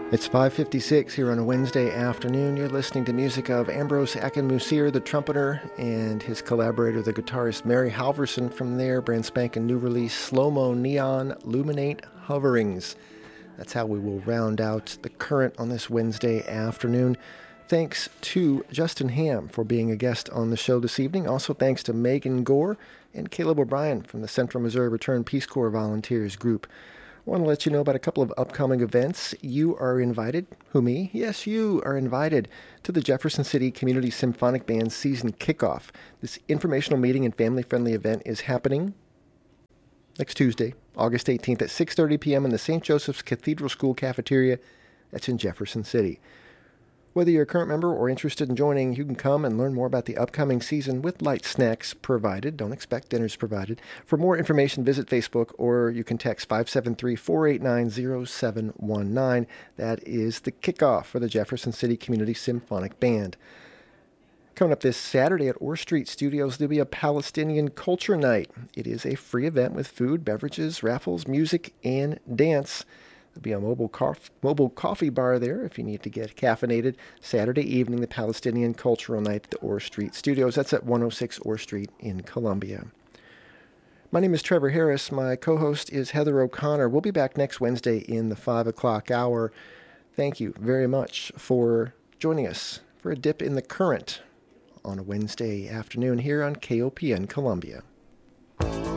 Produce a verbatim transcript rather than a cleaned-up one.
It's five fifty-six here on a Wednesday afternoon. You're listening to music of Ambrose Akinmusir, the trumpeter, and his collaborator, the guitarist Mary Halverson, from their brand spanking new release, Slow-Mo Neon Luminate Hoverings. That's how we will round out the current on this Wednesday afternoon. Thanks to Justin Ham for being a guest on the show this evening. Also thanks to Megan Gore and Caleb O'Brien from the Central Missouri Return Peace Corps Volunteers Group. I want to let you know about a couple of upcoming events. You are invited, who me? Yes, you are invited to the Jefferson City Community Symphonic Band's season kickoff. This informational meeting and family-friendly event is happening next Tuesday, August eighteenth at six thirty p.m. in the Saint Joseph's Cathedral School Cafeteria. That's in Jefferson City. Whether you're a current member or interested in joining, you can come and learn more about the upcoming season with light snacks provided. Don't expect dinners provided. For more information, visit Facebook or you can text five seven three, four eight nine, zero seven one nine. That is the kickoff for the Jefferson City Community Symphonic Band. Coming up this Saturday at Orr Street Studios, there'll be a Palestinian Culture Night. It is a free event with food, beverages, raffles, music, and dance. There'll be a mobile, cof- mobile coffee bar there if you need to get caffeinated. Saturday evening, the Palestinian Cultural Night at the Orr Street Studios. That's at one oh six Orr Street in Columbia. My name is Trevor Harris. My co-host is Heather O'Connor. We'll be back next Wednesday in the five o'clock hour. Thank you very much for joining us for a dip in the current on a Wednesday afternoon here on K O P N Columbia.